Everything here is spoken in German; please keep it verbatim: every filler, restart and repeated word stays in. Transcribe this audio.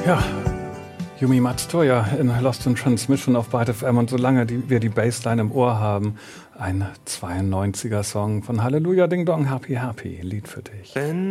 Ja, Yumi Matsuya in Lost in Transmission auf Byte F M, und solange die, wir die Bassline im Ohr haben, ein zweiundneunziger Song von Halleluja Ding Dong, Happy Happy, Lied für dich. Wenn